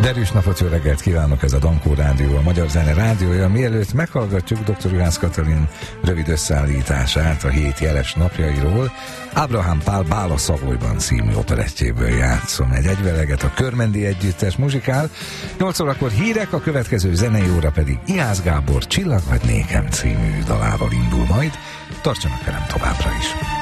Derűs napot, jó reggelt kívánok, ez a Dankó Rádió, a Magyar Zene Rádiója. Mielőtt meghallgatjuk dr. Juhász Katalin rövid összeállítását a hét jeles napjairól, Ábrahám Pál Bála Savoyban című operettjéből játszom egy egyveleget, a Körmendi Együttes muzsikál. 8 órakor hírek, a következő zenei óra pedig Ihász Gábor Csillag vagy nékem című dalával indul majd. Tartsanak velem továbbra is!